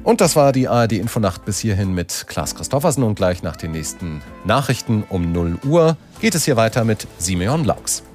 Und das war die ARD Infonacht bis hierhin mit Klaas Christoffersen. Und gleich nach den nächsten Nachrichten um 0 Uhr geht es hier weiter mit Simeon Laux.